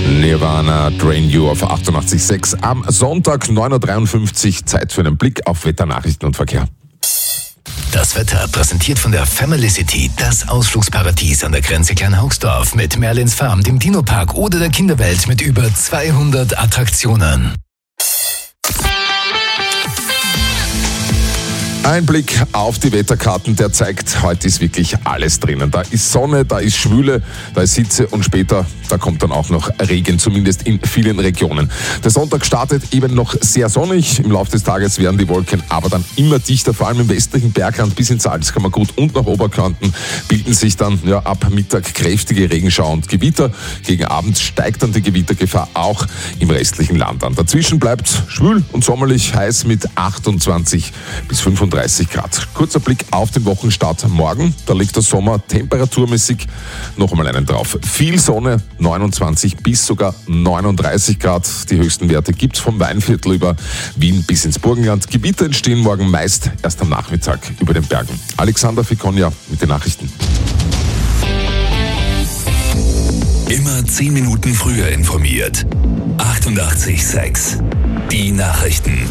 Nirvana, Drain You auf 88.6 am Sonntag 9.53 Uhr. Zeit für einen Blick auf Wetter, Nachrichten und Verkehr. Das Wetter präsentiert von der Family City, das Ausflugsparadies an der Grenze Kleinhaugsdorf mit Merlins Farm, dem Dino-Park oder der Kinderwelt mit über 200 Attraktionen. Ein Blick auf die Wetterkarten, der zeigt, heute ist wirklich alles drinnen. Da ist Sonne, da ist Schwüle, da ist Hitze und später, da kommt dann auch noch Regen, zumindest in vielen Regionen. Der Sonntag startet eben noch sehr sonnig. Im Laufe des Tages werden die Wolken aber dann immer dichter, vor allem im westlichen Bergland bis ins Salzkammergut und nach Oberkärnten bilden sich dann ab Mittag kräftige Regenschauer und Gewitter. Gegen Abend steigt dann die Gewittergefahr auch im restlichen Land an. Dazwischen bleibt schwül und sommerlich heiß mit 28 bis 35 Grad. Kurzer Blick auf den Wochenstart morgen. Da liegt der Sommer temperaturmäßig noch einmal einen drauf. Viel Sonne, 29 bis sogar 39 Grad. Die höchsten Werte gibt's vom Weinviertel über Wien bis ins Burgenland. Gewitter entstehen morgen meist erst am Nachmittag über den Bergen. Alexander Ficonia mit den Nachrichten. Immer 10 Minuten früher informiert. 88.6 Die Nachrichten.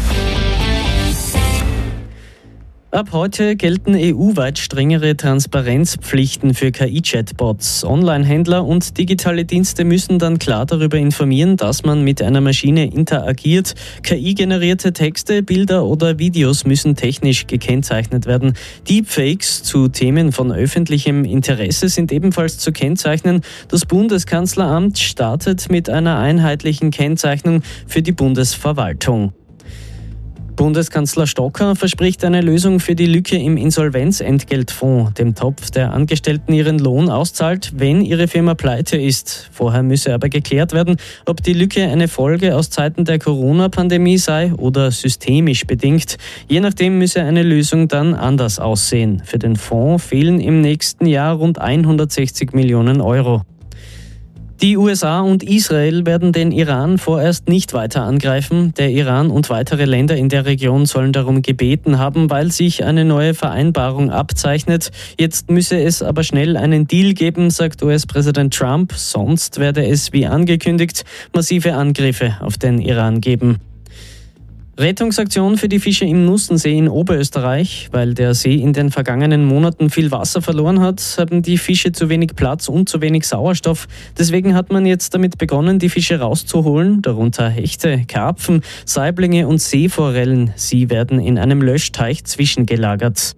Ab heute gelten EU-weit strengere Transparenzpflichten für KI-Chatbots. Online-Händler und digitale Dienste müssen dann klar darüber informieren, dass man mit einer Maschine interagiert. KI-generierte Texte, Bilder oder Videos müssen technisch gekennzeichnet werden. Deepfakes zu Themen von öffentlichem Interesse sind ebenfalls zu kennzeichnen. Das Bundeskanzleramt startet mit einer einheitlichen Kennzeichnung für die Bundesverwaltung. Bundeskanzler Stocker verspricht eine Lösung für die Lücke im Insolvenzentgeltfonds, dem Topf, der Angestellten ihren Lohn auszahlt, wenn ihre Firma pleite ist. Vorher müsse aber geklärt werden, ob die Lücke eine Folge aus Zeiten der Corona-Pandemie sei oder systemisch bedingt. Je nachdem müsse eine Lösung dann anders aussehen. Für den Fonds fehlen im nächsten Jahr rund 160 Millionen Euro. Die USA und Israel werden den Iran vorerst nicht weiter angreifen. Der Iran und weitere Länder in der Region sollen darum gebeten haben, weil sich eine neue Vereinbarung abzeichnet. Jetzt müsse es aber schnell einen Deal geben, sagt US-Präsident Trump. Sonst werde es, wie angekündigt, massive Angriffe auf den Iran geben. Rettungsaktion für die Fische im Nussensee in Oberösterreich. Weil der See in den vergangenen Monaten viel Wasser verloren hat, haben die Fische zu wenig Platz und zu wenig Sauerstoff. Deswegen hat man jetzt damit begonnen, die Fische rauszuholen, darunter Hechte, Karpfen, Saiblinge und Seeforellen. Sie werden in einem Löschteich zwischengelagert.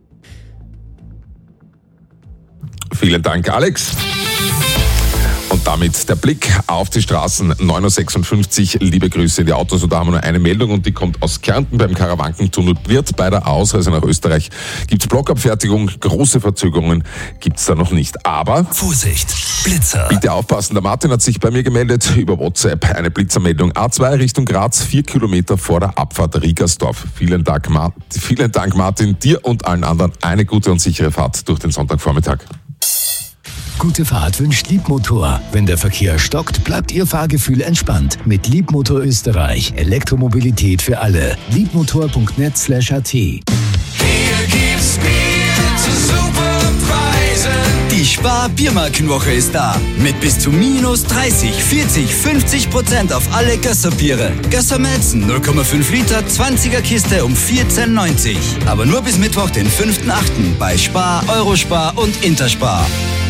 Vielen Dank, Alex. Und damit der Blick auf die Straßen. 9.56 Uhr, liebe Grüße in die Autos. Und da haben wir nur eine Meldung und die kommt aus Kärnten. Beim Karawankentunnel wird bei der Ausreise nach Österreich gibt's Blockabfertigung. Große Verzögerungen gibt's da noch nicht. Aber Vorsicht, Blitzer. Bitte aufpassen, der Martin hat sich bei mir gemeldet über WhatsApp. Eine Blitzermeldung. A2 Richtung Graz, 4 Kilometer vor der Abfahrt Riegersdorf. Vielen Dank, Martin. Dir und allen anderen eine gute und sichere Fahrt durch den Sonntagvormittag. Gute Fahrt wünscht Liebmotor. Wenn der Verkehr stockt, bleibt Ihr Fahrgefühl entspannt. Mit Liebmotor Österreich. Elektromobilität für alle. Liebmotor.net/at. Hier gibt's Bier zu super Preisen. Die Spar-Biermarkenwoche ist da. Mit bis zu minus 30, 40, 50% auf alle Gösser-Biere. Gösser Melzen 0,5 Liter, 20er Kiste um 14,90. Aber nur bis Mittwoch, den 5.8. bei Spar, Eurospar und Interspar.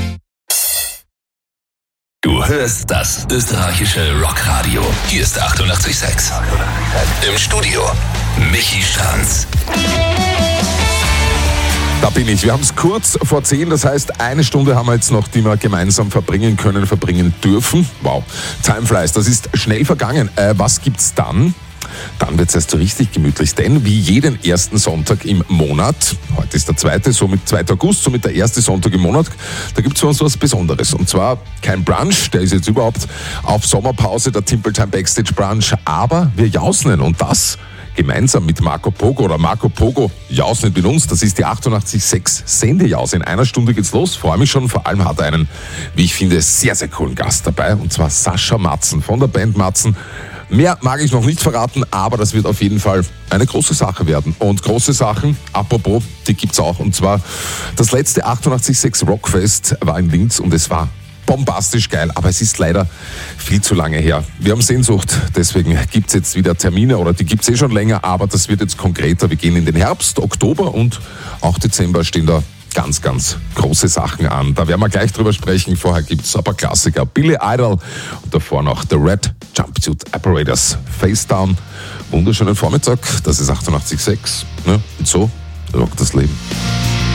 Du hörst das österreichische Rockradio. Hier ist 88.6. Im Studio Michi Stranz. Da bin ich. Wir haben es kurz vor 10, das heißt, eine Stunde haben wir jetzt noch, die wir gemeinsam verbringen dürfen. Wow, time flies, das ist schnell vergangen. Was gibt's dann? Dann wird es erst so richtig gemütlich, denn wie jeden ersten Sonntag im Monat, heute ist der 2. August, somit der erste Sonntag im Monat, da gibt es für uns was Besonderes. Und zwar kein Brunch, der ist jetzt überhaupt auf Sommerpause, der Timpeltime Backstage Brunch, aber wir jausnen und das gemeinsam mit Marco Pogo oder Marco Pogo jausnet mit uns. Das ist die 88.6 Sendejause. In einer Stunde geht's los. Freue mich schon. Vor allem hat er einen, wie ich finde, sehr, sehr coolen Gast dabei. Und zwar Sascha Matzen von der Band Matzen. Mehr mag ich noch nicht verraten, aber das wird auf jeden Fall eine große Sache werden. Und große Sachen, apropos, die gibt's auch. Und zwar das letzte 88.6 Rockfest war in Linz und es war bombastisch geil, aber es ist leider viel zu lange her. Wir haben Sehnsucht, deswegen gibt es jetzt wieder Termine, oder die gibt es schon länger, aber das wird jetzt konkreter. Wir gehen in den Herbst, Oktober und auch Dezember stehen da ganz, ganz große Sachen an. Da werden wir gleich drüber sprechen. Vorher gibt es ein paar Klassiker. Billy Idol und davor noch The Red Jumpsuit Apparatus. Face Down. Wunderschönen Vormittag. Das ist 88,6. Ne? Und so rockt das Leben.